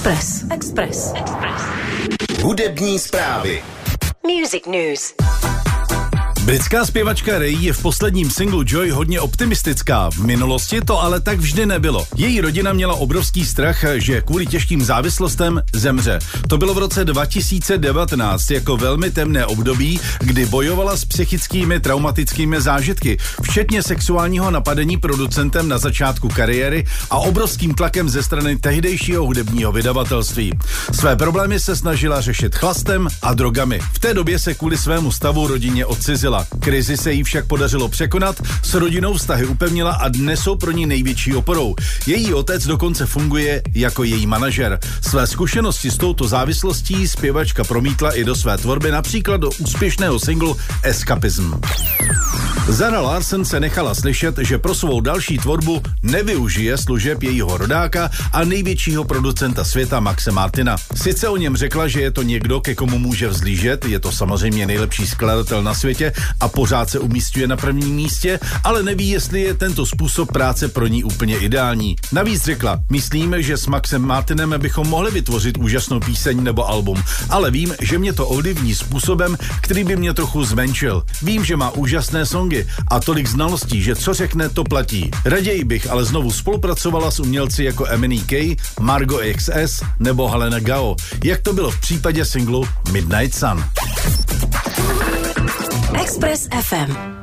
Express. Hudební zprávy. Music News. Britská zpěvačka Ray je v posledním singlu Joy hodně optimistická. V minulosti to ale tak vždy nebylo. Její rodina měla obrovský strach, že kvůli těžkým závislostem zemře. To bylo v roce 2019 jako velmi temné období, kdy bojovala s psychickými traumatickými zážitky, včetně sexuálního napadení producentem na začátku kariéry a obrovským tlakem ze strany tehdejšího hudebního vydavatelství. Své problémy se snažila řešit chlastem a drogami. V té době se kvůli svému stavu rodině odcizila. Krizi se jí však podařilo překonat, s rodinou vztahy upevnila a dnes jsou pro ní největší oporou. Její otec dokonce funguje jako její manažer. Své zkušenosti s touto závislostí zpěvačka promítla i do své tvorby, například do úspěšného singlu Escapism. Zara Larsson se nechala slyšet, že pro svou další tvorbu nevyužije služeb jejího rodáka a největšího producenta světa Maxe Martina. Sice o něm řekla, že je to někdo, ke komu může vzlížet, je to samozřejmě nejlepší skladatel na světě a pořád se umísťuje na prvním místě, ale neví, jestli je tento způsob práce pro ní úplně ideální. Navíc řekla, myslím, že s Maxem Martinem bychom mohli vytvořit úžasnou píseň nebo album, ale vím, že mě to ovlivní způsobem, který by mě trochu zmenšil. Vím, že má úžasné songy a tolik znalostí, že co řekne, to platí. Raději bych ale znovu spolupracovala s umělci jako Eminem K, Margo XS nebo Helena Gao, jak to bylo v případě singlu Midnight Sun. Express FM.